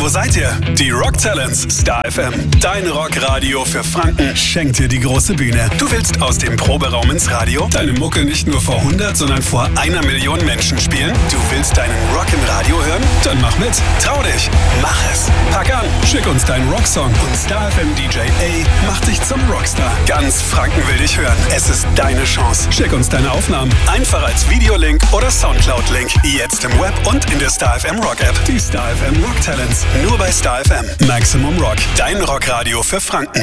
Wo seid ihr? Die Rock Talents, Star FM. Dein Rockradio für Franken schenkt dir die große Bühne. Du willst aus dem Proberaum ins Radio? Deine Mucke nicht nur vor 100, sondern vor 1 Million Menschen spielen? Du willst deinen Rock im Radio hören? Dann mach mit. Trau dich. Mach es. Pack an. Schick uns deinen Rocksong und Star FM DJ A macht dich zum Rockstar. Ganz Franken will dich hören. Es ist deine Chance. Schick uns deine Aufnahmen. Einfach als Videolink oder Soundcloud-Link. Jetzt im Web und in der Star FM Rock App. Die Star FM Rock Talents. Nur bei Star FM. Maximum Rock. Dein Rockradio für Franken.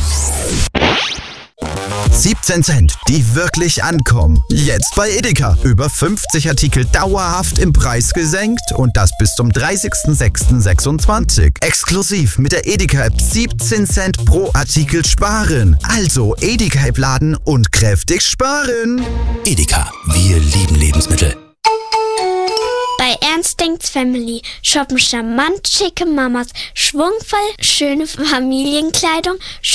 17 Cent, die wirklich ankommen. Jetzt bei Edeka. Über 50 Artikel dauerhaft im Preis gesenkt und das bis zum 30.06.26. Exklusiv mit der Edeka-App 17 Cent pro Artikel sparen. Also Edeka-App laden und kräftig sparen. Edeka, wir lieben Lebensmittel. Bei Ernst Denkt's Family shoppen charmant schicke Mamas, schwungvoll schöne Familienkleidung,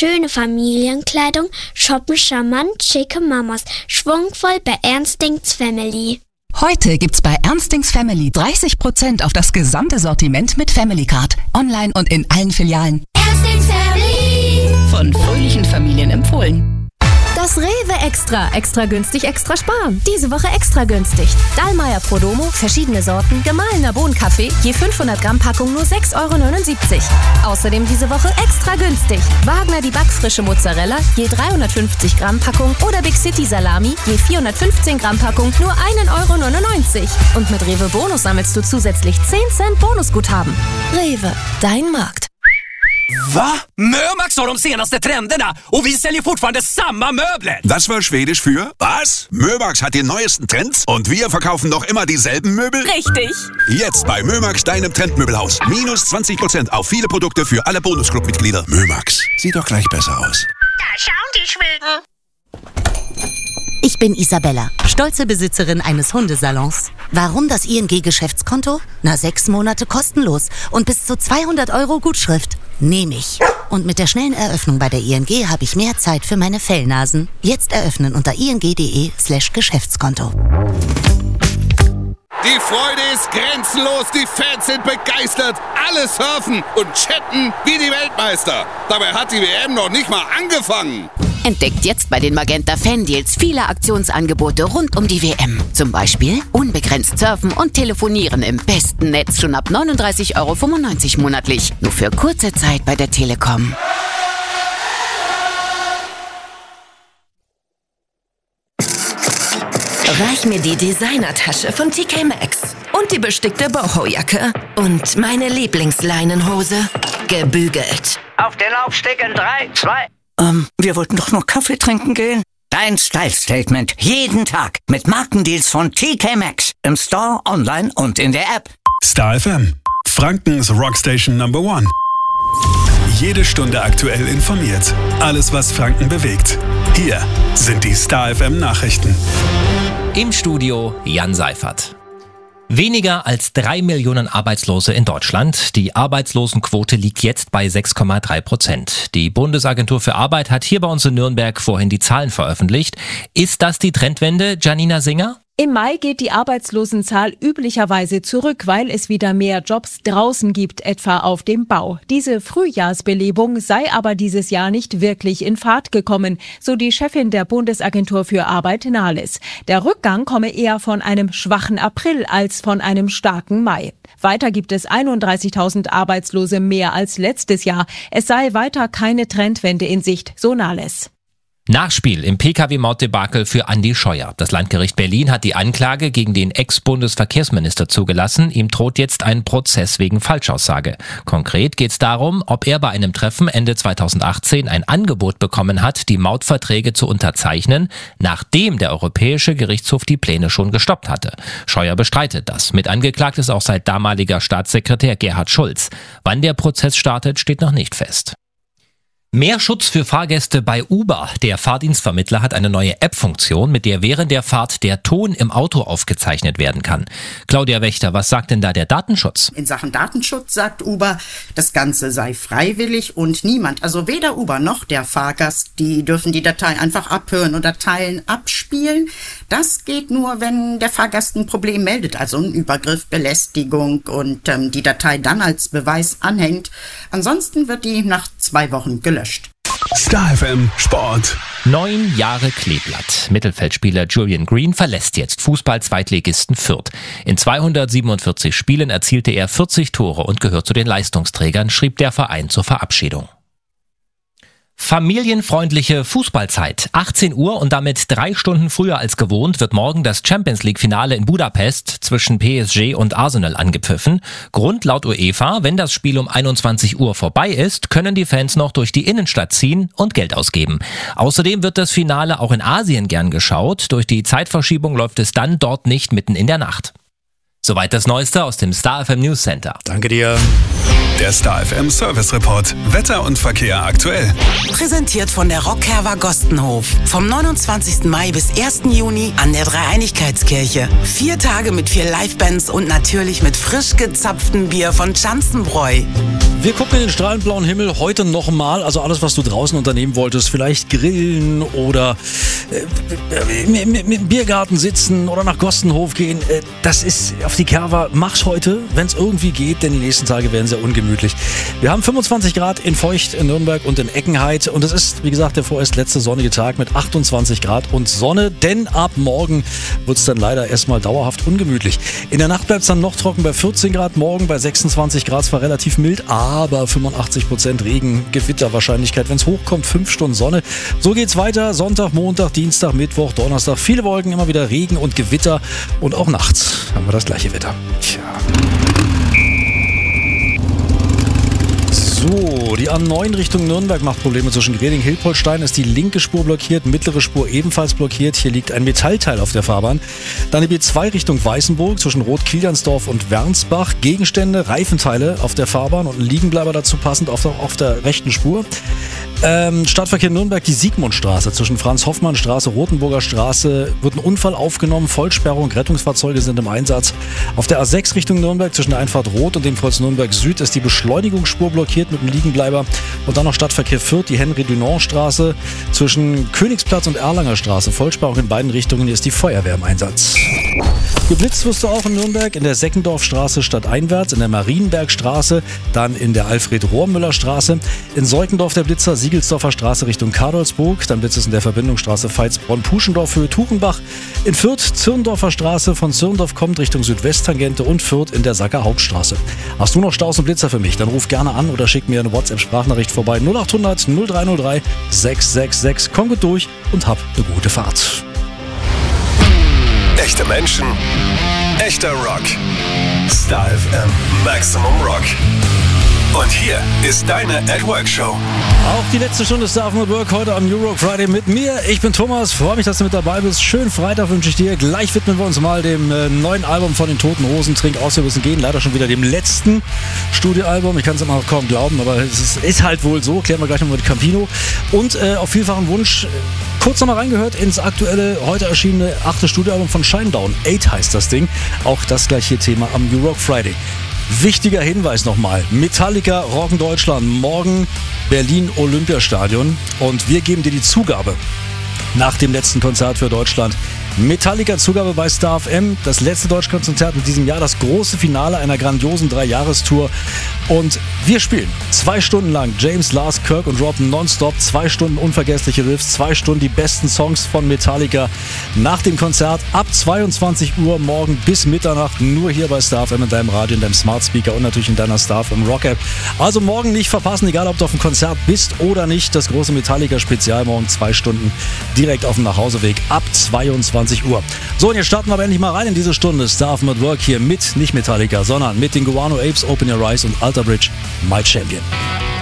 shoppen charmant schicke Mamas, schwungvoll bei Ernst Denkt's Family. Heute gibt's bei Ernst Denkt's Family 30% auf das gesamte Sortiment mit Family Card. Online und in allen Filialen. Ernst Denkt's Family. Von fröhlichen Familien empfohlen. Das Rewe Extra günstig, extra sparen. Diese Woche extra günstig. Dallmayr Prodomo, verschiedene Sorten, gemahlener Bohnenkaffee, je 500 Gramm Packung nur 6,79 €. Außerdem diese Woche extra günstig. Wagner die backfrische Mozzarella, je 350 Gramm Packung oder Big City Salami, je 415 Gramm Packung, nur 1,99 €. Und mit Rewe Bonus sammelst du zusätzlich 10 Cent Bonusguthaben. Rewe, dein Markt. Va? Mömax har de senaste trenderna och vi säljer fortfarande samma möbler. Das war Schwedisch für was? Mömax hat die neuesten Trends und wir verkaufen noch immer dieselben Möbel? Richtig. Jetzt bei Mömax, deinem Trendmöbelhaus. Minus 20% auf viele Produkte für alle Bonusclub-Mitglieder. Mömax, sieht doch gleich besser aus. Da schauen die Schweden. Ich bin Isabella, stolze Besitzerin eines Hundesalons. Warum das ING-Geschäftskonto? 6 Monate kostenlos und bis zu 200 € Gutschrift. Nehme ich. Und mit der schnellen Eröffnung bei der ING habe ich mehr Zeit für meine Fellnasen. Jetzt eröffnen unter ing.de/Geschäftskonto. Die Freude ist grenzenlos, die Fans sind begeistert, alle surfen und chatten wie die Weltmeister. Dabei hat die WM noch nicht mal angefangen. Entdeckt jetzt bei den Magenta Fan-Deals viele Aktionsangebote rund um die WM. Zum Beispiel unbegrenzt surfen und telefonieren im besten Netz schon ab 39,95 € monatlich. Nur für kurze Zeit bei der Telekom. Reich mir die Designertasche von TK Maxx und die bestickte Boho-Jacke und meine Lieblingsleinenhose, gebügelt. Auf den Laufsteg in 3, 2... wir wollten doch nur Kaffee trinken gehen. Dein Style-Statement jeden Tag mit Markendeals von TK Maxx im Store, online und in der App. Star FM, Frankens Rockstation Number 1. Jede Stunde aktuell informiert. Alles, was Franken bewegt. Hier sind die Star FM Nachrichten. Im Studio Jan Seifert. Weniger als 3 Millionen Arbeitslose in Deutschland. Die Arbeitslosenquote liegt jetzt bei 6,3%. Die Bundesagentur für Arbeit hat hier bei uns in Nürnberg vorhin die Zahlen veröffentlicht. Ist das die Trendwende, Janina Singer? Im Mai geht die Arbeitslosenzahl üblicherweise zurück, weil es wieder mehr Jobs draußen gibt, etwa auf dem Bau. Diese Frühjahrsbelebung sei aber dieses Jahr nicht wirklich in Fahrt gekommen, so die Chefin der Bundesagentur für Arbeit Nahles. Der Rückgang komme eher von einem schwachen April als von einem starken Mai. Weiter gibt es 31.000 Arbeitslose mehr als letztes Jahr. Es sei weiter keine Trendwende in Sicht, so Nahles. Nachspiel im Pkw-Mautdebakel für Andi Scheuer. Das Landgericht Berlin hat die Anklage gegen den Ex-Bundesverkehrsminister zugelassen. Ihm droht jetzt ein Prozess wegen Falschaussage. Konkret geht es darum, ob er bei einem Treffen Ende 2018 ein Angebot bekommen hat, die Mautverträge zu unterzeichnen, nachdem der Europäische Gerichtshof die Pläne schon gestoppt hatte. Scheuer bestreitet das. Mit angeklagt ist auch sein damaliger Staatssekretär Gerhard Schulz. Wann der Prozess startet, steht noch nicht fest. Mehr Schutz für Fahrgäste bei Uber. Der Fahrdienstvermittler hat eine neue App-Funktion, mit der während der Fahrt der Ton im Auto aufgezeichnet werden kann. Claudia Wächter, was sagt denn da der Datenschutz? In Sachen Datenschutz sagt Uber, das Ganze sei freiwillig und niemand, also weder Uber noch der Fahrgast, die dürfen die Datei einfach abhören oder Teilen abspielen. Das geht nur, wenn der Fahrgast ein Problem meldet, also ein Übergriff, Belästigung und die Datei dann als Beweis anhängt. Ansonsten wird die nach 2 Wochen gelöscht. Star FM Sport. 9 Jahre Kleeblatt. Mittelfeldspieler Julian Green verlässt jetzt Fußball-Zweitligisten Fürth. In 247 Spielen erzielte er 40 Tore und gehört zu den Leistungsträgern, schrieb der Verein zur Verabschiedung. Familienfreundliche Fußballzeit. 18 Uhr und damit 3 Stunden früher als gewohnt wird morgen das Champions-League-Finale in Budapest zwischen PSG und Arsenal angepfiffen. Grund laut UEFA, wenn das Spiel um 21 Uhr vorbei ist, können die Fans noch durch die Innenstadt ziehen und Geld ausgeben. Außerdem wird das Finale auch in Asien gern geschaut. Durch die Zeitverschiebung läuft es dann dort nicht mitten in der Nacht. Soweit das Neueste aus dem Star FM News Center. Danke dir. Der Star FM Service Report. Wetter und Verkehr aktuell. Präsentiert von der Rockherber Gostenhof. Vom 29. Mai bis 1. Juni an der Dreieinigkeitskirche. 4 Tage mit 4 Livebands und natürlich mit frisch gezapftem Bier von Schanzenbräu. Wir gucken in den strahlend blauen Himmel heute nochmal. Also alles, was du draußen unternehmen wolltest. Vielleicht grillen oder im Biergarten sitzen oder nach Gostenhof gehen. Das ist auf die Kerwa. Mach's heute, wenn es irgendwie geht, denn die nächsten Tage werden sehr ungemütlich. Wir haben 25 Grad in Feucht, in Nürnberg und in Eckenheit. Und es ist, wie gesagt, der vorerst letzte sonnige Tag mit 28 Grad und Sonne. Denn ab morgen wird es dann leider erstmal dauerhaft ungemütlich. In der Nacht bleibt es dann noch trocken bei 14 Grad. Morgen bei 26 Grad zwar relativ mild, aber 85% Regen, Gewitterwahrscheinlichkeit. Wenn es hochkommt, 5 Stunden Sonne. So geht's weiter. Sonntag, Montag, Dienstag, Mittwoch, Donnerstag. Viele Wolken, immer wieder Regen und Gewitter. Und auch nachts haben wir das gleiche Wetter. Tja. So, die A9 Richtung Nürnberg macht Probleme. Zwischen Greding-Hilpoltstein ist die linke Spur blockiert, mittlere Spur ebenfalls blockiert. Hier liegt ein Metallteil auf der Fahrbahn. Dann die B2 Richtung Weißenburg zwischen Rot-Kiliansdorf und Wernsbach. Gegenstände, Reifenteile auf der Fahrbahn und ein Liegenbleiber dazu passend auf der rechten Spur. Stadtverkehr Nürnberg, die Siegmundstraße. Zwischen Franz-Hoffmann-Straße, Rotenburger Straße wird ein Unfall aufgenommen. Vollsperrung, Rettungsfahrzeuge sind im Einsatz. Auf der A6 Richtung Nürnberg zwischen der Einfahrt Rot und dem Kreuz Nürnberg Süd ist die Beschleunigungsspur blockiert mit einem Liegenbleiber. Und dann noch Stadtverkehr Fürth, die Henry-Dunant-Straße zwischen Königsplatz und Erlanger Straße. Vollsperrung in beiden Richtungen, hier ist die Feuerwehr im Einsatz. Geblitzt wirst du auch in Nürnberg in der Seckendorfstraße stadteinwärts, in der Marienbergstraße, dann in der Alfred-Rohrmüller-Straße, in Seukendorf der Blitzer, Siegelsdorfer Straße Richtung Kadolsburg, dann blitzt es in der Verbindungsstraße Veitsbronn-Puschendorf Höhe Tuchenbach, in Fürth Zirndorfer Straße, von Zirndorf kommt Richtung Südwesttangente und Fürth in der Sacker Hauptstraße. Hast du noch Staus und Blitzer für mich? Dann ruf gerne an oder schick mir eine WhatsApp-Sprachnachricht vorbei 0800 0303 666. Komm gut durch und hab eine gute Fahrt. Echte Menschen, echter Rock. Star FM Maximum Rock. Und hier ist deine At-Work-Show. Auch die letzte Stunde Star FM Work heute am New Rock Friday mit mir. Ich bin Thomas, freue mich, dass du mit dabei bist. Schönen Freitag wünsche ich dir. Gleich widmen wir uns mal dem neuen Album von den Toten Hosen. Trink aus, wir müssen gehen. Leider schon wieder dem letzten Studioalbum. Ich kann es immer noch kaum glauben, aber es ist halt wohl so. Klären wir gleich nochmal mit Campino. Und auf vielfachen Wunsch kurz nochmal reingehört ins aktuelle, heute erschienene 8. Studioalbum von Shinedown. 8 heißt das Ding. Auch das gleich hier Thema am New Rock Friday. Wichtiger Hinweis nochmal, Metallica rocken Deutschland, morgen Berlin Olympiastadion und wir geben dir die Zugabe nach dem letzten Konzert für Deutschland. Metallica-Zugabe bei Star FM, das letzte Deutschlandkonzert mit diesem Jahr, das große Finale einer grandiosen 3-Jahres-Tour. Und wir spielen 2 Stunden lang James, Lars, Kirk und Rob nonstop, 2 Stunden unvergessliche Riffs, 2 Stunden die besten Songs von Metallica nach dem Konzert ab 22 Uhr morgen bis Mitternacht, nur hier bei Star FM in deinem Radio, in deinem Smart Speaker und natürlich in deiner Star FM Rock App. Also morgen nicht verpassen, egal ob du auf dem Konzert bist oder nicht, das große Metallica-Spezial morgen 2 Stunden direkt auf dem Nachhauseweg ab 22 Uhr. So, und jetzt starten wir aber endlich mal rein in diese Stunde Star FM at Work hier mit, nicht Metallica, sondern mit den Guano Apes, Open Your Eyes und Alter Bridge, My Champion.